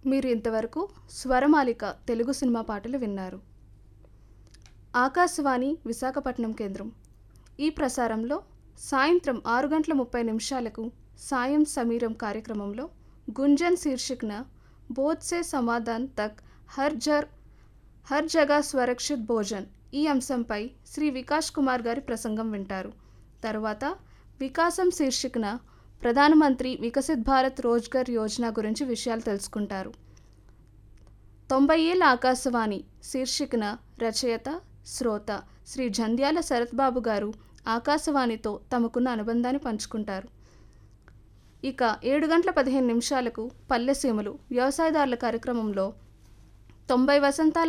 మీరు ఇంతవరకు స్వరమాలిక తెలుగు సినిమా పాటలు విన్నారు. ఆకాశవాణి విశాఖపట్నం కేంద్రం. ఈ ప్రసారంలో సాయంత్రం 6:30 సాయం సమీరం కార్యక్రమంలో గుంజన్ శీర్షికన బోధ్ సే సమాధాన్ తక్ హర్ జగహ సురక్షిత్ భోజన్ ఈ అంశంపై శ్రీ వికాస్ కుమార్ గారి ప్రసంగం వింటారు. తరువాత వికాసం శీర్షికన ప్రధానమంత్రి వికసిత్ భారత్ రోజ్గర్ యోజన గురించి విషయాలు తెలుసుకుంటారు. 90 ఏళ్ల ఆకాశవాణి శీర్షికన రచయిత శ్రోత శ్రీ జంధ్యాల శరత్ బాబు గారు ఆకాశవాణితో తమకున్న అనుబంధాన్ని పంచుకుంటారు. ఇక 7:15 పల్లెసీమలు వ్యవసాయదారుల కార్యక్రమంలో 90 వసంతాల